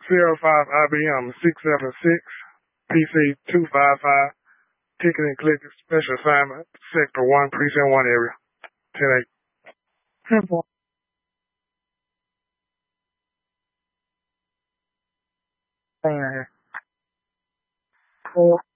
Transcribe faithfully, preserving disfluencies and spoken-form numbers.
Sierra five I B M six seven six, P C two five five, ticket and click special assignment, sector one, precinct one area. ten eight. Simple. Thing right here. Four.